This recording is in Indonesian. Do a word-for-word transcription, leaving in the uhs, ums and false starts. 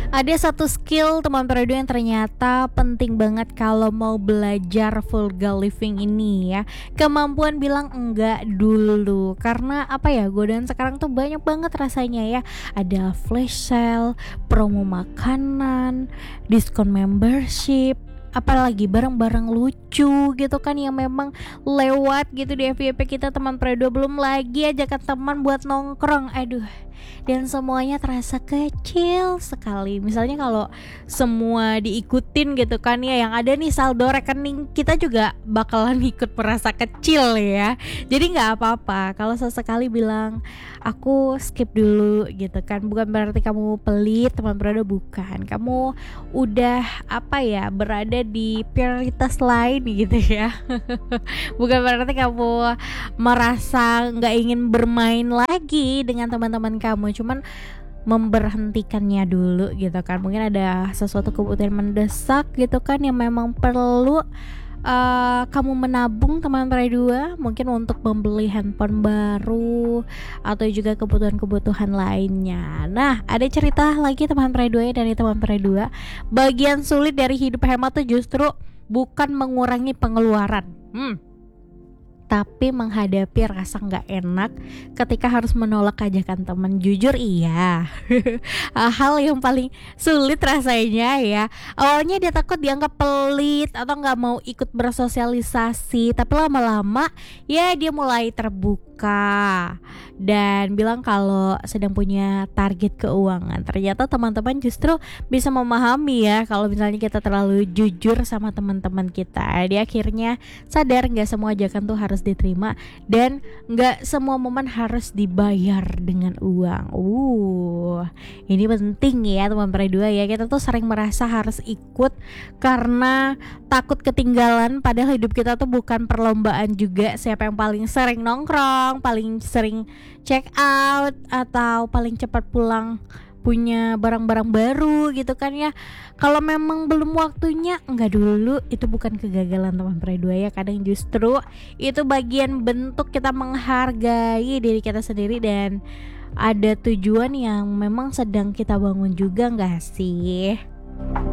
Ada satu skill teman periode yang ternyata penting banget kalau mau belajar frugal living ini ya. Kemampuan bilang enggak dulu. Karena apa ya, godaan sekarang tuh banyak banget rasanya ya. Ada flash sale, promo makanan, diskon membership, apalagi barang-barang lucu gitu kan yang memang lewat gitu di F Y P kita teman periode. Belum lagi ajakan teman buat nongkrong. Aduh, dan semuanya terasa kecil sekali. Misalnya kalau semua diikutin gitu kan ya, yang ada nih saldo rekening kita juga bakalan ikut merasa kecil ya. Jadi nggak apa-apa kalau sesekali bilang aku skip dulu gitu kan. Bukan berarti kamu pelit teman periode, bukan. Kamu udah apa ya, berada di prioritas lain gitu ya. Bukan berarti kamu merasa nggak ingin bermain lagi dengan teman-teman kamu, cuman memberhentikannya dulu gitu kan. Mungkin ada sesuatu kebutuhan mendesak gitu kan yang memang perlu uh, kamu menabung teman dua, mungkin untuk membeli handphone baru atau juga kebutuhan-kebutuhan lainnya. Nah, ada cerita lagi teman dua ya dari teman dua. Bagian sulit dari hidup hemat tuh justru bukan mengurangi pengeluaran, hmm tapi menghadapi rasa nggak enak ketika harus menolak ajakan teman. Jujur iya, hal yang paling sulit rasanya ya. Awalnya dia takut dianggap pelit atau nggak mau ikut bersosialisasi, tapi lama-lama ya dia mulai terbuka dan bilang kalau sedang punya target keuangan. Ternyata teman-teman justru bisa memahami ya kalau misalnya kita terlalu jujur sama teman-teman kita. Dia akhirnya sadar nggak semua ajakan tuh harus diterima dan nggak semua momen harus dibayar dengan uang. Uh, ini penting ya teman dua ya. Kita tuh sering merasa harus ikut karena takut ketinggalan, padahal hidup kita tuh bukan perlombaan juga siapa yang paling sering nongkrong, paling sering check out atau paling cepat pulang punya barang-barang baru gitu kan ya. Kalau memang belum waktunya, enggak dulu, itu bukan kegagalan teman dua ya. Kadang justru itu bagian bentuk kita menghargai diri kita sendiri dan ada tujuan yang memang sedang kita bangun juga, enggak sih?